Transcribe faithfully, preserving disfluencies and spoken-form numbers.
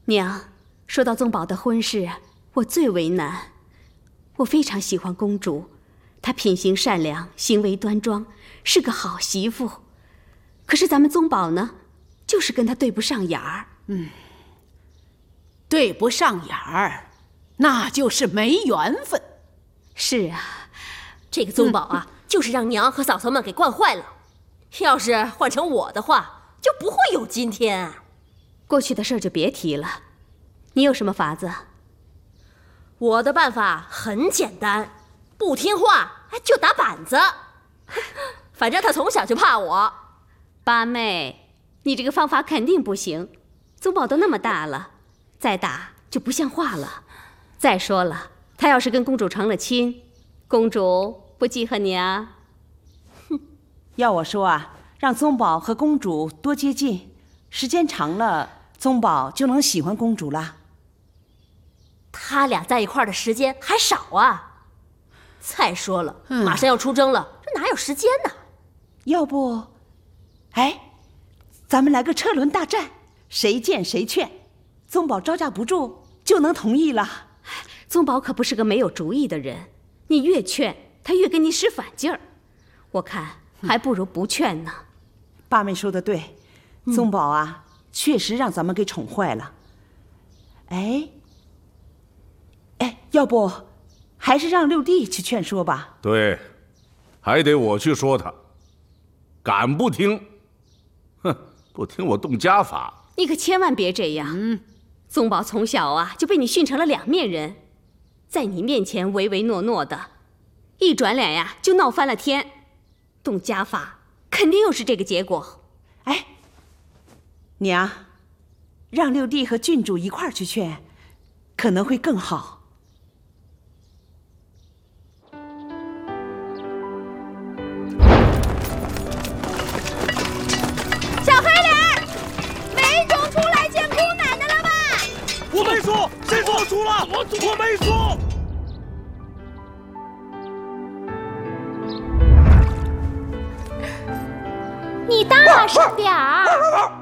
娘，说到宗保的婚事，我最为难。我非常喜欢公主，她品行善良，行为端庄，是个好媳妇。可是咱们宗保呢，就是跟她对不上眼儿。 嗯，对不上眼儿，那就是没缘分。 是啊， 这个宗保啊，嗯、就是让娘和嫂嫂们给惯坏了。要是换成我的话，就不会有今天。 过去的事儿就别提了，你有什么法子？ 我的办法很简单，不听话就打板子。反正他从小就怕我。 八妹，你这个方法肯定不行。宗保都那么大了，再打就不像话了。再说了，他要是跟公主成了亲，公主不记恨你啊？ 哼，要我说啊，让宗保和公主多接近，时间长了，宗保就能喜欢公主了。 他俩在一块儿的时间还少啊。再说了，嗯、马上要出征了，这哪有时间呢？ 要不，哎，咱们来个车轮大战，谁见谁劝，宗保招架不住就能同意了。 宗保可不是个没有主意的人，你越劝他越跟你使反劲儿，我看还不如不劝呢。 八妹说的对，宗保啊，嗯、确实让咱们给宠坏了。哎，哎，要不还是让六弟去劝说吧。 对，还得我去说他，敢不听？哼，不听我动家法。 你可千万别这样。嗯，宗保从小啊就被你训成了两面人，在你面前唯唯诺诺的，一转脸呀就闹翻了天。动家法肯定又是这个结果。 哎，娘，让六弟和郡主一块儿去劝，可能会更好。 小黑脸，梅总出来见姑奶奶了吧？ 我没说，谁说我出了？我我没说。 你大声点儿！